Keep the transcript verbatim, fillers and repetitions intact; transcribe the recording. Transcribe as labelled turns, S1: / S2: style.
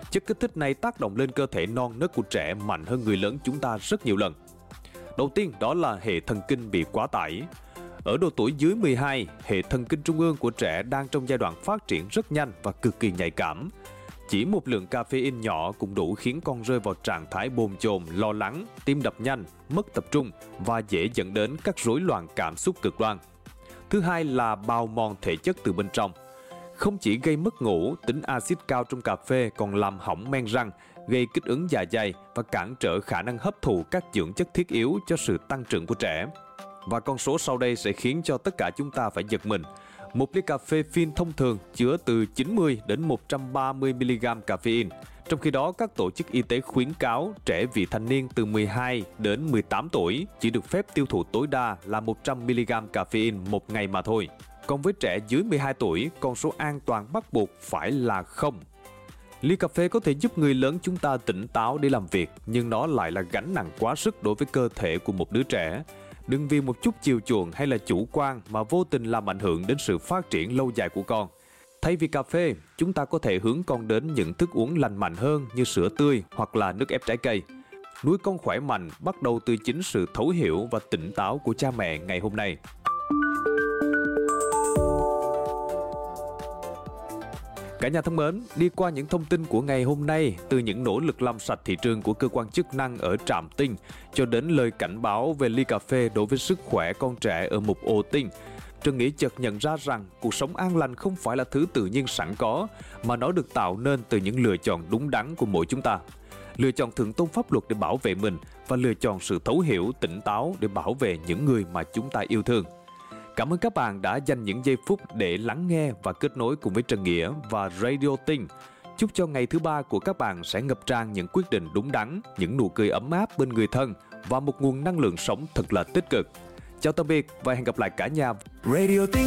S1: Chất kích thích này tác động lên cơ thể non nớt của trẻ mạnh hơn người lớn chúng ta rất nhiều lần. Đầu tiên đó là hệ thần kinh bị quá tải. Ở độ tuổi dưới mười hai, hệ thần kinh trung ương của trẻ đang trong giai đoạn phát triển rất nhanh và cực kỳ nhạy cảm. Chỉ một lượng caffeine nhỏ cũng đủ khiến con rơi vào trạng thái bồn chồn, lo lắng, tim đập nhanh, mất tập trung và dễ dẫn đến các rối loạn cảm xúc cực đoan. Thứ hai là bào mòn thể chất từ bên trong. Không chỉ gây mất ngủ, tính axit cao trong cà phê còn làm hỏng men răng, gây kích ứng dạ dày và cản trở khả năng hấp thụ các dưỡng chất thiết yếu cho sự tăng trưởng của trẻ. Và con số sau đây sẽ khiến cho tất cả chúng ta phải giật mình. Một ly cà phê phin thông thường chứa từ chín mươi đến một trăm ba mươi mi-li-gam caffeine. Trong khi đó, các tổ chức y tế khuyến cáo trẻ vị thành niên từ mười hai đến mười tám tuổi chỉ được phép tiêu thụ tối đa là một trăm mi-li-gam caffeine một ngày mà thôi. Còn với trẻ dưới mười hai tuổi, con số an toàn bắt buộc phải là không. Ly cà phê có thể giúp người lớn chúng ta tỉnh táo để làm việc, nhưng nó lại là gánh nặng quá sức đối với cơ thể của một đứa trẻ. Đừng vì một chút chiều chuộng hay là chủ quan mà vô tình làm ảnh hưởng đến sự phát triển lâu dài của con. Thay vì cà phê, chúng ta có thể hướng con đến những thức uống lành mạnh hơn như sữa tươi hoặc là nước ép trái cây. Nuôi con khỏe mạnh bắt đầu từ chính sự thấu hiểu và tỉnh táo của cha mẹ ngày hôm nay. Cả nhà thân mến, đi qua những thông tin của ngày hôm nay, từ những nỗ lực làm sạch thị trường của cơ quan chức năng ở Trạm Tinh cho đến lời cảnh báo về ly cà phê đối với sức khỏe con trẻ ở mục Ô Tinh, Trân Nghĩ chợt nhận ra rằng cuộc sống an lành không phải là thứ tự nhiên sẵn có, mà nó được tạo nên từ những lựa chọn đúng đắn của mỗi chúng ta. Lựa chọn thượng tôn pháp luật để bảo vệ mình và lựa chọn sự thấu hiểu, tỉnh táo để bảo vệ những người mà chúng ta yêu thương. Cảm ơn các bạn đã dành những giây phút để lắng nghe và kết nối cùng với Trân Nghĩa và Radio Tinh. Chúc cho ngày thứ ba của các bạn sẽ ngập tràn những quyết định đúng đắn, những nụ cười ấm áp bên người thân và một nguồn năng lượng sống thật là tích cực. Chào tạm biệt và hẹn gặp lại cả nhà.
S2: Radio Tinh